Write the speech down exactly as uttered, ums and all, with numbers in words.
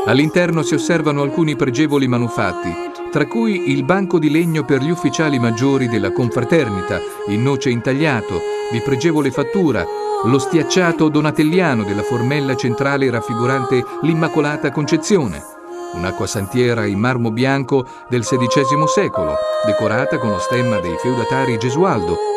All'interno si osservano alcuni pregevoli manufatti, tra cui il banco di legno per gli ufficiali maggiori della confraternita, in noce intagliato, di pregevole fattura, lo stiacciato donatelliano della formella centrale raffigurante l'Immacolata Concezione, un'acquasantiera in marmo bianco del sedicesimo secolo, decorata con lo stemma dei feudatari Gesualdo,